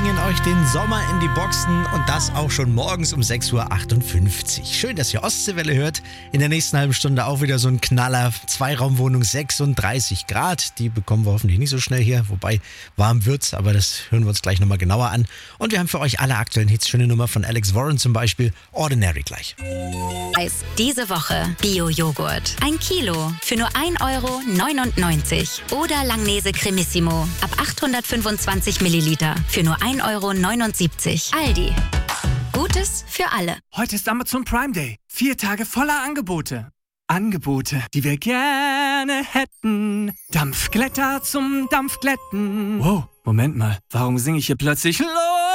bringen euch den Sommer in die Boxen und das auch schon morgens um 6.58 Uhr. Schön, dass ihr Ostseewelle hört. In der nächsten halben Stunde auch wieder so ein Knaller. Zweiraumwohnung, 36 Grad. Die bekommen wir hoffentlich nicht so schnell hier. Wobei, warm wird's, aber das hören wir uns gleich nochmal genauer an. Und wir haben für euch alle aktuellen Hits. Schöne Nummer von Alex Warren zum Beispiel. Ordinary gleich. Diese Woche Bio-Joghurt. 1 Kilo für nur 1,99 € oder Langnese Cremissimo ab 825 Milliliter für nur 1,79 €. Aldi. Gutes für alle. Heute ist Amazon Prime Day. 4 Tage voller Angebote. Angebote, die wir gerne hätten. Dampfglätter zum Dampfglätten. Wow, Moment mal. Warum singe ich hier plötzlich los?